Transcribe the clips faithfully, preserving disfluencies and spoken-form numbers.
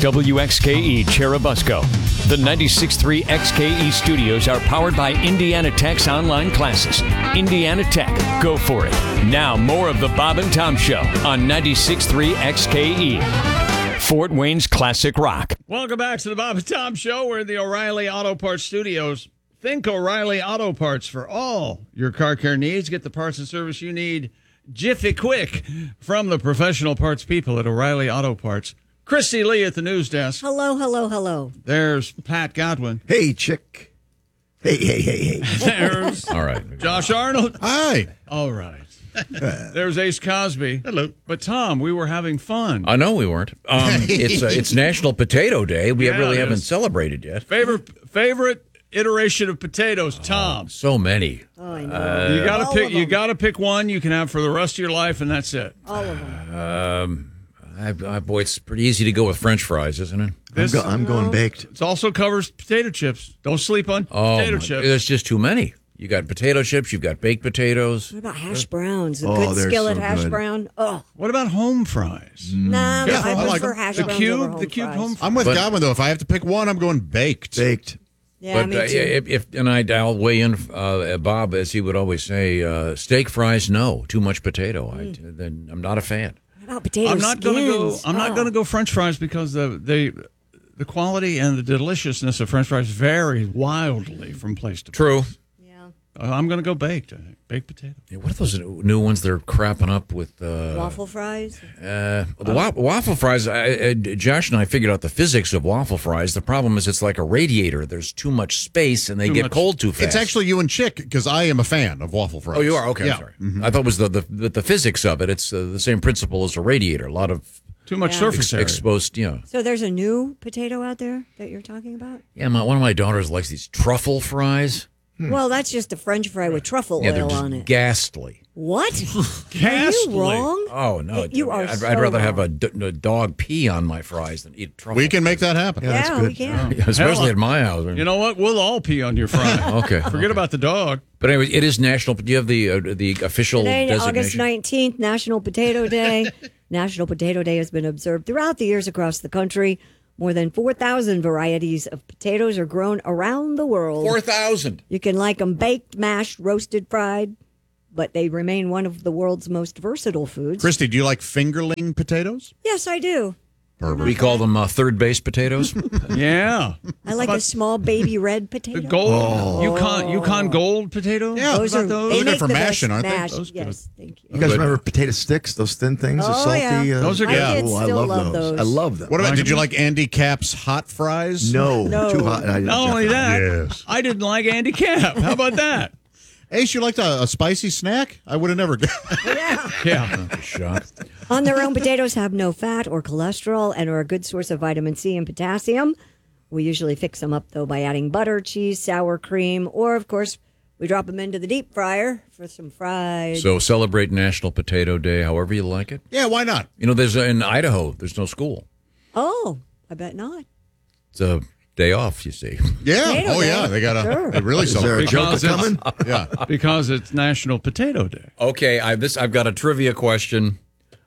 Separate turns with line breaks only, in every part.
W X K E Cherubusco. The ninety-six point three X K E studios are powered by Indiana Tech's online classes. Indiana Tech, go for it. Now, more of the Bob and Tom Show on ninety-six point three X K E. Fort Wayne's classic rock.
Welcome back to the Bob and Tom Show. We're in the O'Reilly Auto Parts Studios. Think O'Reilly Auto Parts for all your car care needs. Get the parts and service you need jiffy quick from the professional parts people at O'Reilly Auto Parts. Christy Lee at the news desk.
Hello, hello, hello.
There's Pat Godwin.
Hey, chick. Hey, hey, hey, hey.
There's
All right.
Josh Arnold.
Hi.
All right. There's Ace Cosby. Hello. But, Tom, we were having fun.
I know we weren't. Um, it's uh, it's National Potato Day. We
Yeah,
really
it
haven't
is.
celebrated yet.
Favorite favorite iteration of potatoes, Tom.
So many.
Oh, I know.
you gotta
All
pick.
of
You
them.
gotta pick one you can have for the rest of your life, and that's it.
All of them.
Um, I, I, boy, it's pretty easy to go with French fries, isn't it?
I'm,
This
go- I'm going baked.
it also covers potato chips. Don't sleep on
Oh,
potato
my-
chips.
there's just too many. You got potato chips. You've got baked potatoes.
What about hash browns? A
Oh,
good
they're
skillet
so
hash
good.
brown. Oh,
What about home fries?
nah,
Yeah,
I
I like
prefer
them.
hash
The
browns
cube-
over home
the cube
fries.
home-
I'm with
But-
Godwin, though. If I have to pick one, I'm going baked.
Baked.
Yeah,
but
me
uh,
too.
if, if and I, I'll weigh in, uh, Bob, as he would always say, uh, steak fries, no, too much potato. I, then I'm not a fan.
What about potato
I'm not gonna go.
skins?
I'm not
Oh.
gonna go French fries because the they, the quality and the deliciousness of French fries vary wildly from place to place.
True.
Yeah.
Uh, I'm gonna go baked. I think baked potato.
Yeah, what are those new ones they're crapping up with? Uh,
Waffle fries?
Uh, the wa- waffle fries, I, I, Josh and I figured out the physics of waffle fries. The problem is it's like a radiator. There's too much space and they
Too
get
much-
cold too fast.
It's actually you and Chick, because I am a fan of waffle fries.
Oh, you are? Okay,
Yeah.
I'm sorry. I thought it was the, the, the, the physics of it. It's uh, the same principle as a radiator. A lot of
Too much
Yeah.
surface
ex-
area.
exposed, you know.
So there's a new potato out there that you're talking about?
Yeah, my, one of my daughters likes these truffle fries.
Well, that's just a French fry with truffle
Yeah, they're
oil
just
on it.
ghastly.
What?
Ghastly.
Are you wrong?
Oh, no.
You are
I'd,
so
I'd rather have a,
wrong.
d- a dog pee on my fries than eat truffle.
We can make that happen.
Yeah, that's
Yeah,
good.
we can.
Yeah, especially
Hell,
at my house.
You know what? We'll all pee on your fry.
Okay.
Forget
okay.
about the dog.
But anyway, it is national. Do you have the uh, the official
Today,
designation?
August nineteenth, National Potato Day. National Potato Day has been observed throughout the years across the country. More than four thousand varieties of potatoes are grown around the world.
Four thousand.
You can like them baked, mashed, roasted, fried, but they remain one of the world's most versatile foods.
Christy, do you like fingerling potatoes?
Yes, I do.
We call them uh, third base potatoes.
Yeah.
I like a small baby red potato.
The gold Yukon Yukon Gold potato.
Yeah,
Those
What
are
about those?
they
Those are good
make
for
the
mashing,
best
aren't they?
mash.
Those good.
Yes, thank you.
You guys
Good.
remember potato sticks? Those thin things, the
Oh,
salty.
yeah.
Uh,
Those are
My
good.
kids
oh, I
still
love,
love
those.
those.
I love them.
What about, did you like Andy Cap's hot fries?
No,
No.
too hot. I,
Not only that,
Yes.
I didn't like Andy Cap. How about that?
Ace, you liked a, a spicy snack? I would have never.
Yeah.
Yeah.
Shot.
On their own, potatoes have no fat or cholesterol and are a good source of vitamin C and potassium. We usually fix them up, though, by adding butter, cheese, sour cream, or, of course, we drop them into the deep fryer for some fried.
So celebrate National Potato Day however you like it.
Yeah, why not?
You know, there's in Idaho. There's no school.
Oh, I bet not.
It's a day off. You see.
Yeah.
Potato
oh,
Day.
yeah. They got a.
Sure.
They really
Is there a
celebrate.
joke
Because it's-
coming?
Yeah.
Because it's National Potato Day.
Okay, I this I've got a trivia question.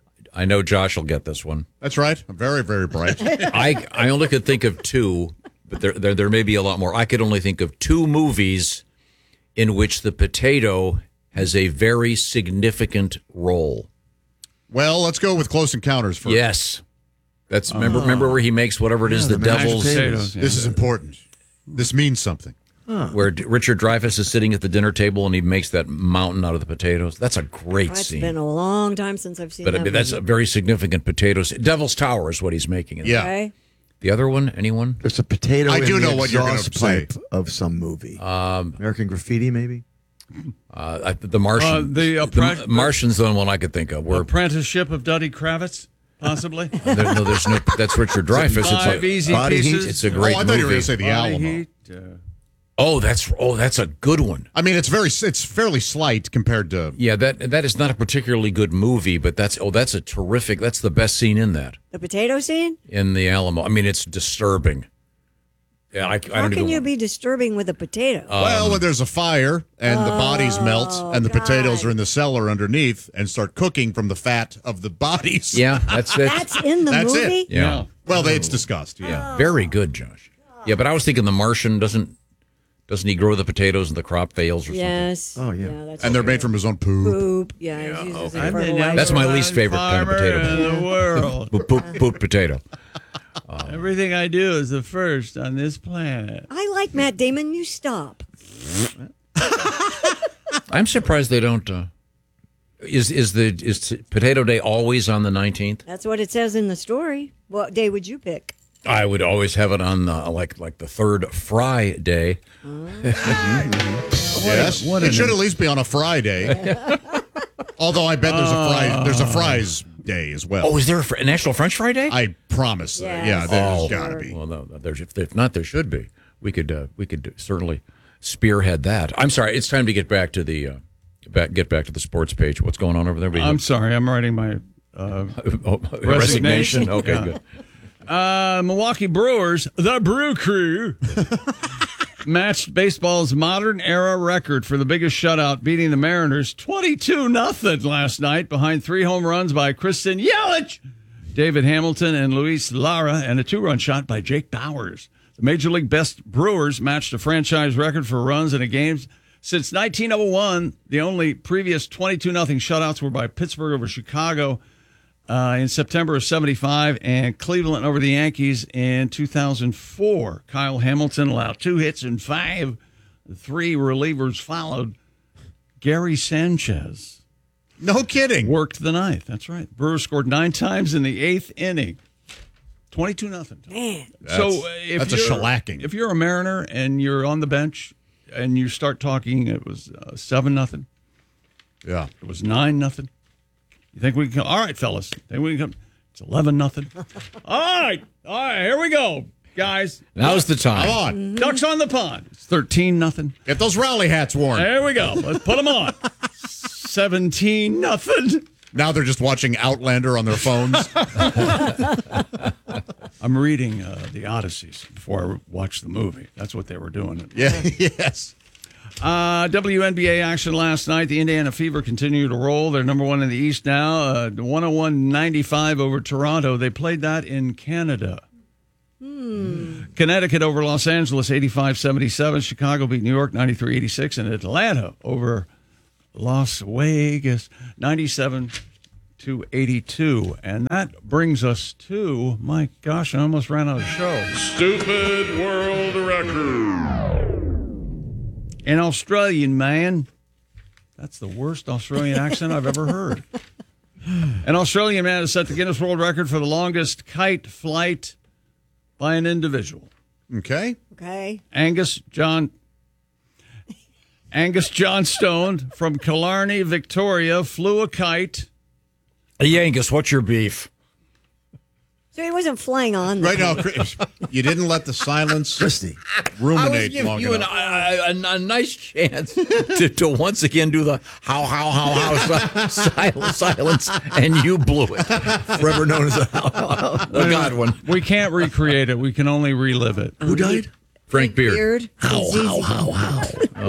I know Josh will get this one.
That's right. I'm very, very bright.
I I only could think of two, but there, there there may be a lot more. I could only think of two movies in which the potato has a very significant role.
Well, let's go with Close Encounters first.
Yes, that's remember remember where he makes whatever it is
Yeah,
the,
the mashed
devil's
Potatoes. Yeah.
This is important. This means something.
where D- Richard Dreyfuss is sitting at the dinner table and he makes that mountain out of the potatoes. That's a great
It's
scene.
been a long time since I've seen
But I
that
mean, that's a
movie.
very significant potatoes. Devil's Tower is what he's making. in
Yeah.
Okay.
The other one, anyone?
There's a potato
I
in
do
the
know what you're gonna
exhaust
say.
pipe of some movie.
Um,
American Graffiti, maybe?
uh, I- the Martian.
Uh, the, uh,
the
prac-
Martian's the only one I could think of. Where
Apprenticeship of Duddy Kravitz, possibly.
there, no, there's no. That's Richard Dreyfuss. It's
Five
a,
easy
Body Heat?
pieces.
it's a
Oh,
great
I thought you were
movie.
going to say the
Body
Alamo.
Heat, uh,
Oh, that's oh, that's a good one.
I mean, it's very, it's fairly slight compared to.
Yeah, that that is not a particularly good movie, but that's oh, that's a terrific. That's the best scene in that
The potato scene?
in the Alamo. I mean, it's disturbing. Yeah, I, I
How
don't
can
even.
you be disturbing with a potato?
Well, when there's a fire and the bodies melt and the
God.
potatoes are in the cellar underneath and start cooking from the fat of the bodies.
Yeah, that's it.
That's in the
That's it.
movie?
Yeah.
Well, they, it's discussed. Yeah.
Yeah, very good, Josh. Yeah, but I was thinking The Martian doesn't doesn't he grow the potatoes and the crop fails or
Yes.
Oh, yeah.
that's
And they're
true.
made from his own poop.
poop. Yeah, he uses it
I'm
for
the
fertilizer.
That's my least favorite kind of
farmer
potato.
in the world.
something? Poop, poop potato.
Everything I do is the first on this planet.
I like Matt Damon. You stop.
I'm surprised they don't. Uh, is is the is Potato Day always on the nineteenth?
That's what it says in the story. What day would you pick?
I would always have it on the, like like the third Friday.
Yes.
what
it
an-
should at least be on a Friday. Although I bet there's a fry, there's a fries day as well.
Oh, is there a, fr- a National French Fry Day?
I promise.
Yes.
Yeah, there's
Oh.
got to be.
Well, no, there's if, if not, there should be. We could uh, we could certainly spearhead that. I'm sorry. It's time to get back to the uh, back get back to the sports page. What's going on over there?
I'm sorry. I'm writing my uh,
oh,
resignation.
resignation. Okay,
Yeah.
good.
uh, Milwaukee Brewers, the Brew Crew, matched baseball's modern era record for the biggest shutout, beating the Mariners twenty-two nothing last night behind three home runs by Kristen Yelich, David Hamilton, and Luis Lara, and a two-run shot by Jake Bowers. The Major League Best Brewers matched a franchise record for runs in a game since nineteen oh one. The only previous twenty-two nothing shutouts were by Pittsburgh over Chicago uh, in September of seventy-five and Cleveland over the Yankees in two thousand four. Kyle Hamilton allowed two hits and five. The three relievers followed. Gary Sanchez
No kidding.
worked the ninth. That's right. Brewers scored nine times in the eighth inning. twenty-two nothing.
Man.
So
That's-
uh, if
that's a
you're-
shellacking.
If you're a Mariner and you're on the bench and you start talking, it was uh, seven nothing.
Yeah.
It was nine nothing. You think we can? Come? All right, fellas. Think we can? Come? It's eleven nothing. All right, all right. Here we go, guys.
Now's the time.
Come on.
Ducks on the pond. It's thirteen nothing.
Get those rally hats worn.
There we go. Let's put them on. Seventeen nothing.
Now they're just watching Outlander on their phones.
I'm reading uh, the Odysseys before I watch the movie. That's what they were doing.
Yeah. Yes.
Uh, W N B A action last night. The Indiana Fever continue to roll. They're number one in the East now. Uh, one oh one ninety-five over Toronto. They played that in Canada. Connecticut over Los Angeles, eighty-five seventy-seven. Chicago beat New York, ninety-three eighty-six. And Atlanta over Las Vegas, ninety-seven to eighty-two. And that brings us to, my gosh, I almost ran out of show.
Stupid world record.
An Australian man. That's the worst Australian accent I've ever heard. An Australian man has set the Guinness World Record for the longest kite flight by an individual.
Okay.
Okay.
Angus John Angus Johnstone from Killarney, Victoria, flew a kite.
Hey, Angus, what's your beef?
So he wasn't flying on the
Right now,
kite.
Chris, you didn't let the silence
Christy.
ruminate
giving
long
you an,
enough.
a, a, a nice chance to, to once again do the how, how, how, how silence, silence, and you blew it.
Forever known as a how, how, how.
The God one.
We can't recreate it. We can only relive it.
Who died?
Frank Beard.
Beard.
How,
Zizi.
how, how, how.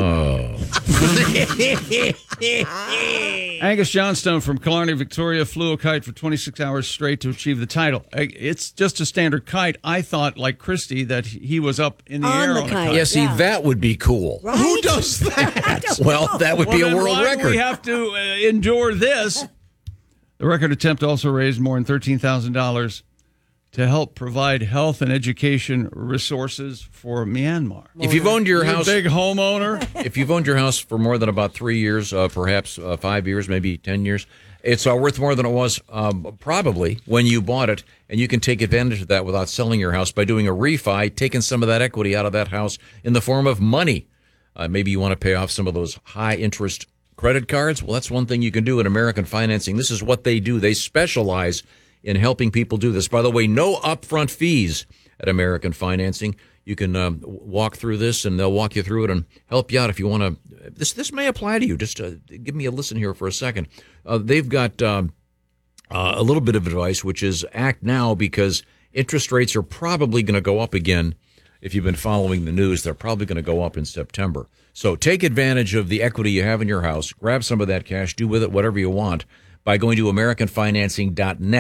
Angus Johnstone from Killarney, Victoria, flew a kite for twenty-six hours straight to achieve the title. It's just a standard kite. I thought, like Christy, that he was up in the
On
air
the
on a
kite.
kite.
Yeah, see,
Yeah.
that would be cool.
Right?
Who does that?
Well, that would be
Well,
a
then
world
why do
record.
we have to uh, endure this? The record attempt also raised more than thirteen thousand dollars to help provide health and education resources for Myanmar.
If you've owned your
You a
house,
big homeowner.
if you've owned your house for more than about three years, uh, perhaps uh, five years, maybe ten years, it's uh, worth more than it was um, probably when you bought it, and you can take advantage of that without selling your house by doing a refi, taking some of that equity out of that house in the form of money. Uh, maybe you want to pay off some of those high interest credit cards. Well, that's one thing you can do in American Financing. This is what they do. They specialize in helping people do this. By the way, no upfront fees at American Financing. You can um, walk through this, and they'll walk you through it and help you out if you want to. This this may apply to you. Just uh, give me a listen here for a second. Uh, they've got um, uh, a little bit of advice, which is act now because interest rates are probably going to go up again. If you've been following the news, they're probably going to go up in September. So take advantage of the equity you have in your house. Grab some of that cash. Do with it whatever you want by going to American Financing dot net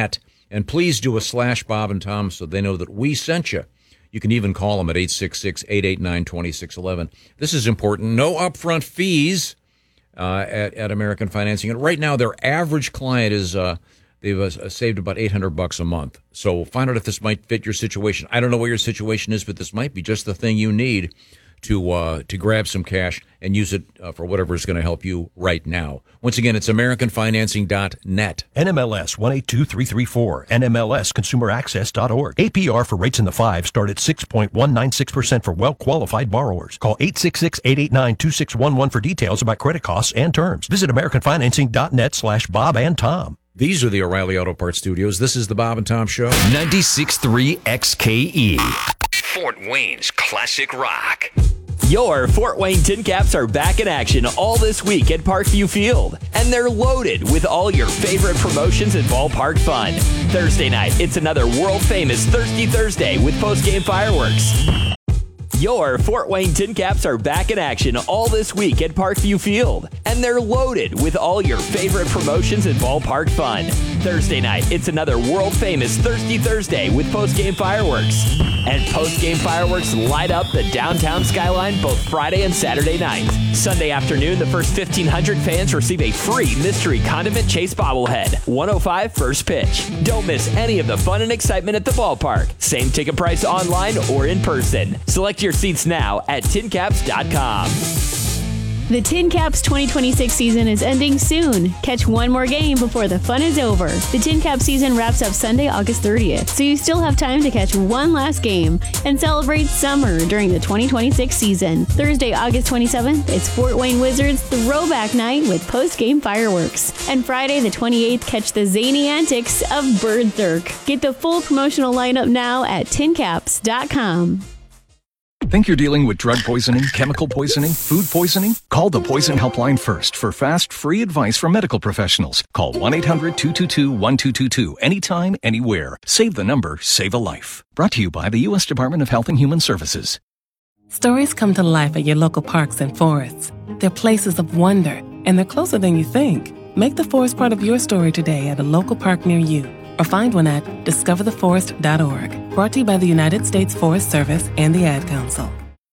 And please do a slash Bob and Tom so they know that we sent you. You can even call them at eight six six, eight eight nine, two six one one. This is important. No upfront fees uh, at, at American Financing. And right now, their average client is uh, they've uh, saved about eight hundred bucks a month. So find out if this might fit your situation. I don't know what your situation is, but this might be just the thing you need to uh, to grab some cash and use it uh, for whatever is going to help you right now. Once again, it's American Financing dot net.
N M L S one eight two three three four, N M L S consumer access dot org. A P R for rates in the five start at six point one nine six percent for well-qualified borrowers. Call eight six six, eight eight nine, two six one one for details about credit costs and terms. Visit American Financing dot net slash Bob and Tom.
These are the O'Reilly Auto Parts Studios. This is the Bob and Tom Show.
ninety-six point three X K E, Fort Wayne's classic rock.
Your Fort Wayne Tin Caps are back in action all this week at Parkview Field, and they're loaded with all your favorite promotions and ballpark fun. Thursday night, it's another world-famous Thirsty Thursday with post-game fireworks. Your Fort Wayne Tin Caps are back in action all this week at Parkview Field, and they're loaded with all your favorite promotions and ballpark fun. Thursday night, it's another world-famous Thirsty Thursday with post-game fireworks. And post-game fireworks light up the downtown skyline both Friday and Saturday nights. Sunday afternoon, the first fifteen hundred fans receive a free Mystery Condiment Chase bobblehead. one oh five first pitch. Don't miss any of the fun and excitement at the ballpark. Same ticket price online or in person. Select your seats now at tin caps dot com.
The Tin Caps twenty twenty-six season is ending soon. Catch one more game before the fun is over. The Tin Cap season wraps up Sunday, August thirtieth, so you still have time to catch one last game and celebrate summer during the twenty twenty-six season. Thursday, August twenty-seventh, it's Fort Wayne Wizards Throwback Night with post-game fireworks. And Friday, the twenty-eighth, catch the zany antics of Berserk. Get the full promotional lineup now at tin caps dot com.
Think you're dealing with drug poisoning, chemical poisoning, food poisoning? Call the Poison Helpline first for fast, free advice from medical professionals. Call one eight hundred, two two two, one two two two anytime, anywhere. Save the number, save a life. Brought to you by the U S Department of Health and Human Services.
Stories come to life at your local parks and forests. They're places of wonder, and they're closer than you think. Make the forest part of your story today at a local park near you, or find one at discover the forest dot org. Brought to you by the United States Forest Service and the Ad Council.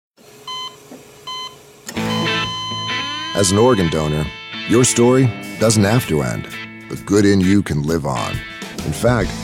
As an organ donor, your story doesn't have to end. The good in you can live on. In fact,